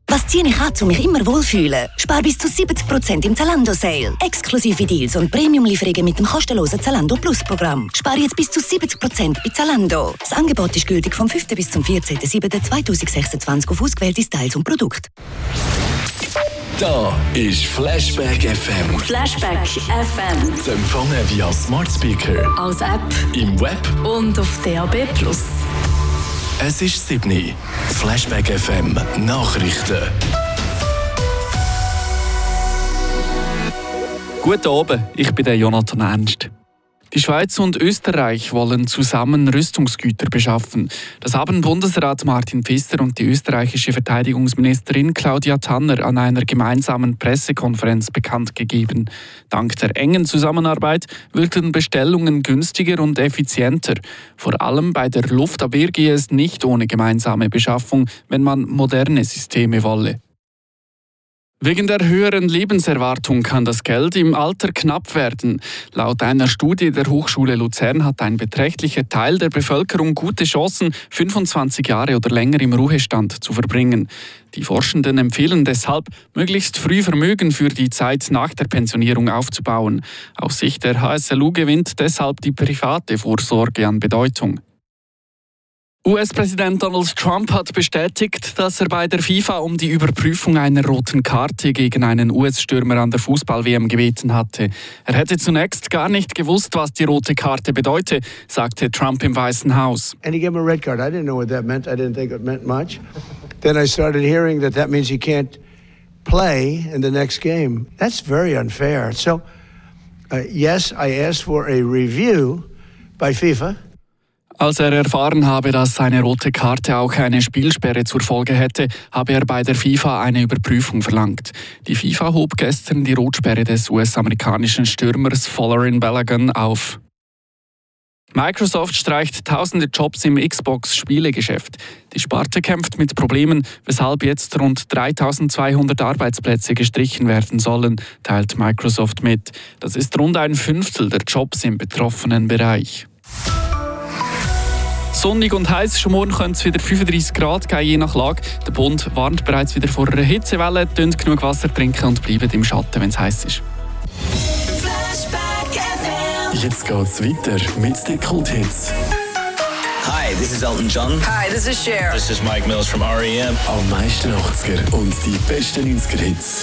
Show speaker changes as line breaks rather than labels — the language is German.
Was ziehe ich an, um mich immer wohlfühlen? Spar bis zu 70% im Zalando-Sale. Exklusive Deals und Premium-Lieferungen mit dem kostenlosen Zalando Plus-Programm. Spar jetzt bis zu 70% bei Zalando. Das Angebot ist gültig vom 5. bis zum 14.07.2026 auf ausgewählte Styles und Produkte.
Da ist Flashback FM.
Flashback FM.
Zu empfangen via Smart Speaker,
Als App
im Web
und auf DAB+.
Es ist 7. Flashback FM Nachrichten.
Guten Abend, ich bin der Jonathan Ernst. Die Schweiz und Österreich wollen zusammen Rüstungsgüter beschaffen. Das haben Bundesrat Martin Pfister und die österreichische Verteidigungsministerin Claudia Tanner an einer gemeinsamen Pressekonferenz bekannt gegeben. Dank der engen Zusammenarbeit würden Bestellungen günstiger und effizienter. Vor allem bei der Luftabwehr gehe es nicht ohne gemeinsame Beschaffung, wenn man moderne Systeme wolle. Wegen der höheren Lebenserwartung kann das Geld im Alter knapp werden. Laut einer Studie der Hochschule Luzern hat ein beträchtlicher Teil der Bevölkerung gute Chancen, 25 Jahre oder länger im Ruhestand zu verbringen. Die Forschenden empfehlen deshalb, möglichst früh Vermögen für die Zeit nach der Pensionierung aufzubauen. Aus Sicht der HSLU gewinnt deshalb die private Vorsorge an Bedeutung. US-Präsident Donald Trump hat bestätigt, dass er bei der FIFA um die Überprüfung einer roten Karte gegen einen US-Stürmer an der Fußball-WM gebeten hatte. Er hätte zunächst gar nicht gewusst, was die rote Karte bedeute, sagte Trump im Weißen Haus.
And he gave him a red card. I didn't know what that meant. I didn't think it meant much. Then I started hearing that means he can't play in the next game. That's very unfair. So, yes, I asked for a review by FIFA.
Als er erfahren habe, dass eine rote Karte auch eine Spielsperre zur Folge hätte, habe er bei der FIFA eine Überprüfung verlangt. Die FIFA hob gestern die Rotsperre des US-amerikanischen Stürmers Folarin Balogun auf. Microsoft streicht tausende Jobs im Xbox-Spielegeschäft. Die Sparte kämpft mit Problemen, weshalb jetzt rund 3200 Arbeitsplätze gestrichen werden sollen, teilt Microsoft mit. Das ist rund ein Fünftel der Jobs im betroffenen Bereich. Sonnig und heiß, schon morgen könnte es wieder 35 Grad geben, je nach Lage. Der Bund warnt bereits wieder vor einer Hitzewelle. Tönt genug Wasser trinken und bleibt im Schatten, wenn es heiß ist.
Jetzt geht's weiter mit den Kulthits.
Hi, this is Elton John.
Hi, this is Cher.
This is Mike Mills from R.E.M.
Am meisten 80er und die besten 90er Hits.